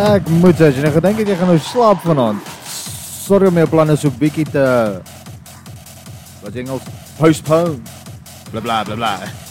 Ek moet as jy gedink het jy gaan nou slaap vanaand. Sorry om jou planne so bietjie te wat Engels postpone. Bla bla bla bla.